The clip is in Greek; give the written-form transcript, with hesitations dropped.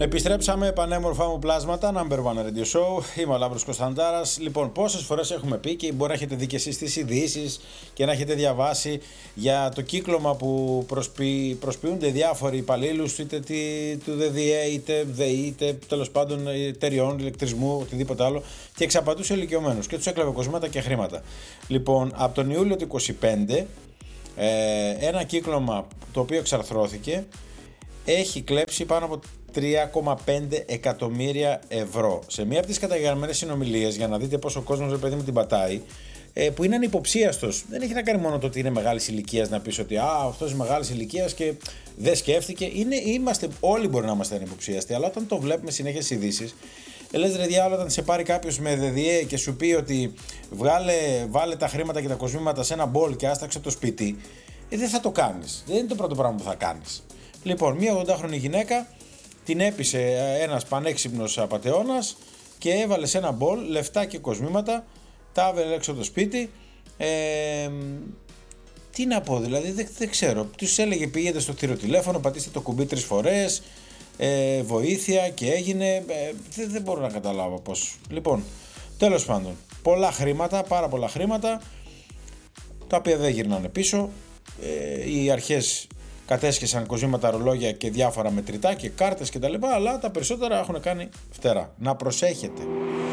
Επιστρέψαμε, πανέμορφα μου πλάσματα, number one radio show. Είμαι ο Λάμπρος Κωνσταντάρας. Λοιπόν, πόσες φορές έχουμε πει και μπορεί να έχετε δει και εσείς τις ειδήσεις και να έχετε διαβάσει για το κύκλωμα που προσποιούνται διάφοροι υπαλλήλους, είτε του ΔΔΕ, είτε ΔΕΗ, είτε τέλος πάντων εταιριών ηλεκτρισμού, οτιδήποτε άλλο, και εξαπατούσε ηλικιωμένους και τους έκλεβε κοσμήματα και χρήματα. Λοιπόν, από τον Ιούλιο του 2025, ένα κύκλωμα το οποίο εξαρθρώθηκε έχει κλέψει πάνω από 3,5 εκατομμύρια ευρώ. Σε μία από τις καταγεγραμμένες συνομιλίες, για να δείτε πόσο ο κόσμος, παιδί μου, την πατάει, που είναι ανυποψίαστος. Δεν έχει να κάνει μόνο το ότι είναι μεγάλης ηλικίας, να πεις ότι αυτός είναι μεγάλης ηλικίας και δεν σκέφτηκε. Όλοι μπορεί να είμαστε ανυποψίαστοι, αλλά όταν το βλέπουμε συνέχεια στις ειδήσεις, λες ρε διάολο, όταν σε πάρει κάποιος με ΔΔΕ και σου πει ότι βάλε τα χρήματα και τα κοσμήματα σε ένα μπολ και άσταξε το σπίτι, δεν θα το κάνεις. Δεν είναι το πρώτο πράγμα που θα κάνεις. Λοιπόν, μία 80χρονη γυναίκα την έπεισε ένας πανέξυπνος απατεώνας και έβαλε σε ένα μπολ λεφτά και κοσμήματα, τα έβαλε έξω το σπίτι. Τι να πω, δηλαδή δεν ξέρω. Τους έλεγε πήγαινε στο θηροτηλέφωνο, πατήστε το κουμπί 3 φορές, βοήθεια, και έγινε. Δεν μπορώ να καταλάβω πώς. Λοιπόν, τέλος πάντων, πολλά χρήματα, πάρα πολλά χρήματα, τα οποία δεν γυρνάνε πίσω. Οι αρχές κατέσχεσαν κοσμήματα, ρολόγια και διάφορα μετρητά και κάρτες και τα λοιπά, αλλά τα περισσότερα έχουν κάνει φτερά. Να προσέχετε.